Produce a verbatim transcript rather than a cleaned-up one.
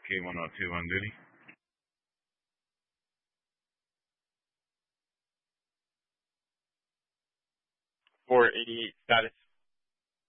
K one oh two on duty. four eighty-eight status.